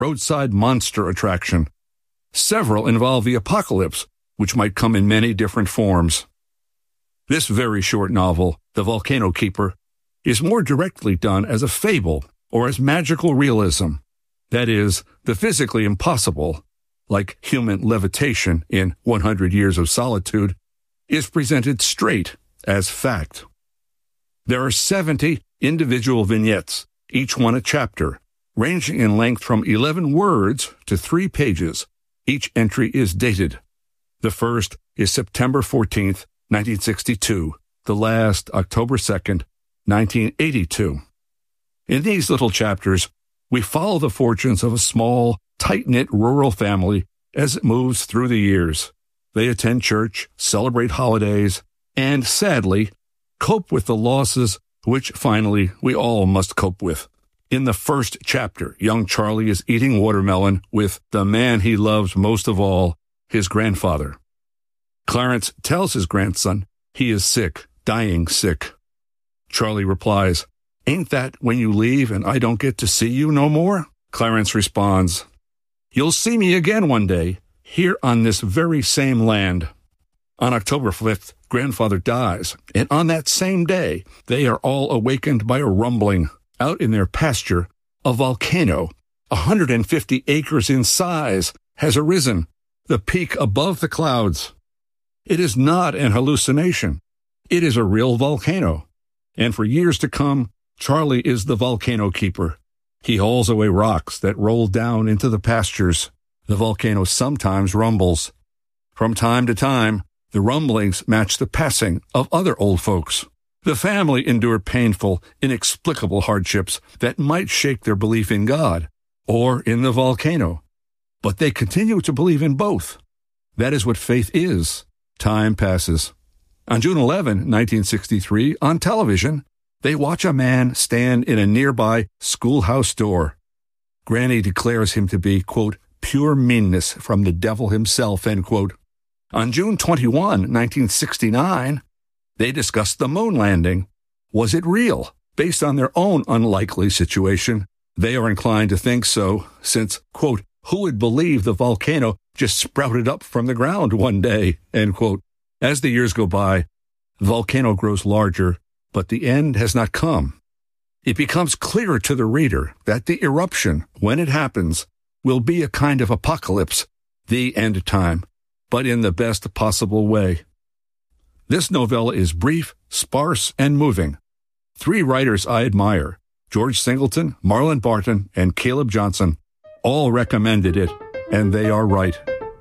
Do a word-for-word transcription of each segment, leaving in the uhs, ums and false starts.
roadside monster attraction. Several involve the apocalypse, which might come in many different forms. This very short novel, The Volcano Keeper, is more directly done as a fable or as magical realism. That is, the physically impossible, like human levitation in one hundred Years of Solitude, is presented straight as fact. There are seventy individual vignettes, each one a chapter, ranging in length from eleven words to three pages. Each entry is dated. The first is September fourteenth, nineteen sixty-two, the last October second, nineteen eighty-two. In these little chapters, we follow the fortunes of a small, tight-knit rural family as it moves through the years. They attend church, celebrate holidays, and, sadly, cope with the losses which, finally, we all must cope with. In the first chapter, young Charlie is eating watermelon with the man he loves most of all, his grandfather. Clarence tells his grandson he is sick, dying sick. Charlie replies, "Ain't that when you leave and I don't get to see you no more?" Clarence responds, "You'll see me again one day, here on this very same land." On October fifth, grandfather dies, and on that same day, they are all awakened by a rumbling. Out in their pasture, a volcano, one hundred fifty acres in size, has arisen, the peak above the clouds. It is not an hallucination. It is a real volcano. And for years to come, Charlie is the volcano keeper. He hauls away rocks that roll down into the pastures. The volcano sometimes rumbles. From time to time, the rumblings match the passing of other old folks. The family endure painful, inexplicable hardships that might shake their belief in God or in the volcano. But they continue to believe in both. That is what faith is. Time passes. On June eleventh, nineteen sixty-three, on television, they watch a man stand in a nearby schoolhouse door. Granny declares him to be, quote, pure meanness from the devil himself, end quote. On June twenty-first, nineteen sixty-nine, they discussed the moon landing. Was it real? Based on their own unlikely situation, they are inclined to think so, since, quote, who would believe the volcano just sprouted up from the ground one day, end quote. As the years go by, the volcano grows larger, but the end has not come. It becomes clearer to the reader that the eruption, when it happens, will be a kind of apocalypse, the end time, but in the best possible way. This novella is brief, sparse, and moving. Three writers I admire, George Singleton, Marlon Barton, and Caleb Johnson, all recommended it, and they are right.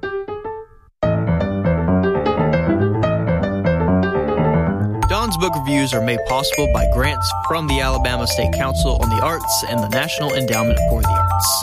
Don's Book Reviews are made possible by grants from the Alabama State Council on the Arts and the National Endowment for the Arts.